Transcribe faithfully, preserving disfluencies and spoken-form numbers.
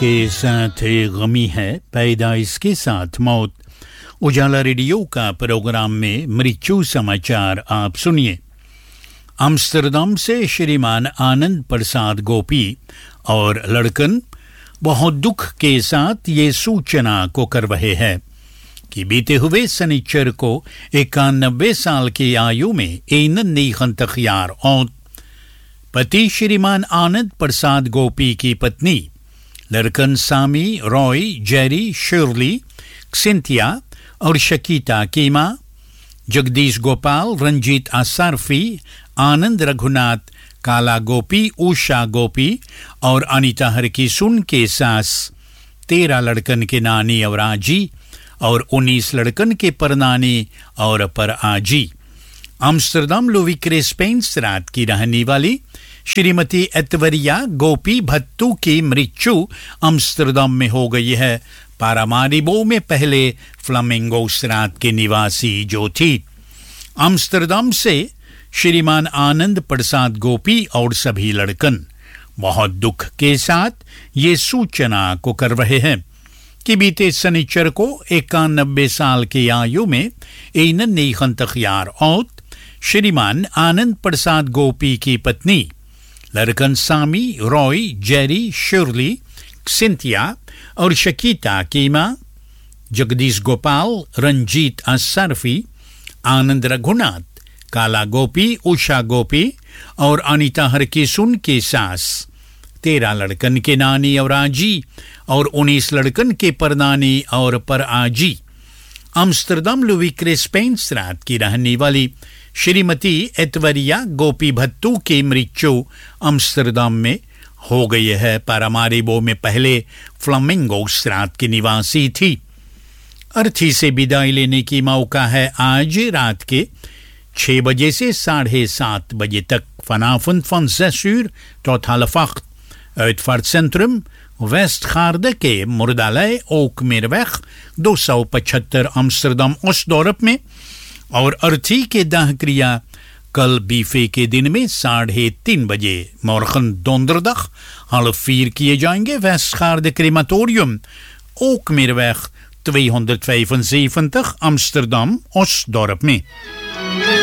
के साथ गमी है पैदाइश के साथ मौत। उजाला रेडियो का प्रोग्राम में मृत्यु समाचार आप सुनिए। आम्स्टरडम से श्रीमान आनंद प्रसाद गोपी और लड़कन बहुत दुख के साथ ये सूचना को कर रहे हैं कि बीते हुए शनिचर को इक्यानवे साल की आयु में एनन नीखंतखियार और पति श्रीमान आनंद प्रसाद गोपी की पत्नी लड़कन सामी रॉय जेरी शिरली सिंथिया और शकीता कीमा जगदीश गोपाल रंजीत आसारफी आनंद रघुनाथ काला गोपी उषा गोपी और अनीता हरकिसुन के सास तेरह लड़कन के नानी और आजी और उन्नीस लड़कन के परनानी और पर आजी। आम्स्टरडम लुविक्रे स्पेनस्ट्रात की रहने वाली श्रीमती एतवरिया गोपी भत्तू की मृत्यु आम्स्टरडम में हो गई है। पारामारिबो में पहले फ्लामिंगो स्ट्रात के निवासी जो थी। आम्स्टरडम से श्रीमान आनंद प्रसाद गोपी और सभी लड़कन बहुत दुख के साथ ये सूचना को कर रहे हैं कि बीते शनिचर को इक्यानवे साल की आयु में एनन नीखंतखियार और श्रीमान आनंद प्रसाद गोपी की पत्नी लड़कन सामी रॉय जेरी शिरली सिंथिया और शकीता कीमा जगदीश गोपाल रंजीत असरफी आनंद रघुनाथ काला गोपी उषा गोपी और अनीता हरकिसुन के सास तेरह लड़कन के नानी और आजी और उन्नीस लड़कन के परनानी और पर आजी। आम्स्टरडम लुविक्रे स्पेनस्ट्रात की रहने वाली श्रीमती एतवरिया गोपी भत्तू की मृत्यु आम्स्टरडम में हो गई है। पारामारिबो में पहले फ्लामिंगो स्ट्रात की निवासी थी। अर्थी से विदाई लेने की मौका है आज रात के छह बजे से साढ़े सात बजे तक। Vanavond van zes uur tot half acht. Uitvaartcentrum Westgaarde Moerdalei Ookmeerweg दो सौ पचहत्तर Amsterdam Osdorp में और अर्थी के दाह क्रिया कल बीफे के दिन में साढ़े तीन बजे morgen donderdag half vier किए जाएंगे। Westgaarde Crematorium Ookmeerweg tweehonderdvijfenzeventig Amsterdam Osdorp में।